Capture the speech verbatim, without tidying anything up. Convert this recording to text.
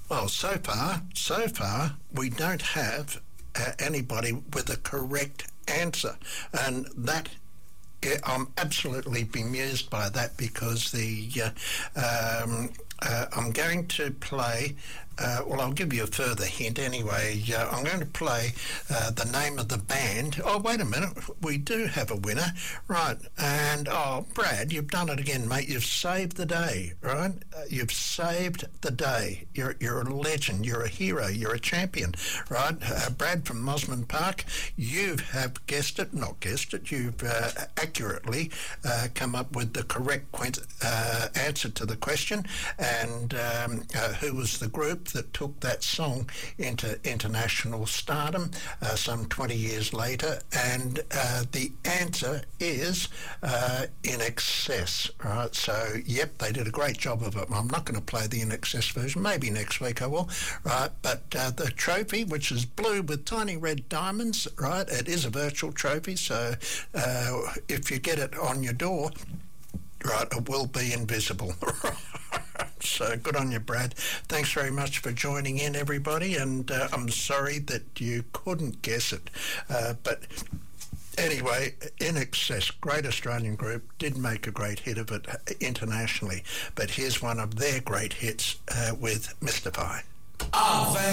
Well, so far, so far, we don't have uh, anybody with a correct answer, and that yeah, I'm absolutely bemused by that because the uh, um, uh, I'm going to play. Uh, well, I'll give you a further hint anyway. Uh, I'm going to play uh, the name of the band. Oh, wait a minute. We do have a winner. Right. And, oh, Brad, you've done it again, mate. You've saved the day, right? Uh, you've saved the day. You're, you're a legend. You're a hero. You're a champion, right? Uh, Brad from Mosman Park, you have guessed it, not guessed it, you've uh, accurately uh, come up with the correct qu- uh, answer to the question. And um, uh, who was the group that took that song into international stardom uh, some twenty years later? And uh, the answer is uh, In Excess, right? So, yep, they did a great job of it. I'm not going to play the In Excess version. Maybe next week I will, right? But uh, the trophy, which is blue with tiny red diamonds, right? It is a virtual trophy, so uh, if you get it on your door, right, it will be invisible. So good on you, Brad. Thanks very much for joining in, everybody, and uh, I'm sorry that you couldn't guess it. Uh, but anyway, In Excess, great Australian group, did make a great hit of it internationally. But here's one of their great hits uh, with Mystify. Oh,